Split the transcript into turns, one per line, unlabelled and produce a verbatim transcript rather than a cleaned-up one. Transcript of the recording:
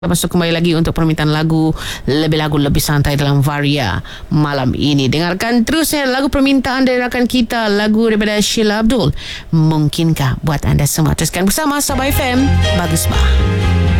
Masuk kembali lagi untuk permintaan lagu, lebih lagu lebih santai dalam Varia malam ini. Dengarkan terus ya lagu permintaan dari rakan kita, lagu daripada Sheila Abdul, Mungkinkah, buat anda semua. Teruskan bersama Sabah F M. Bagus bah.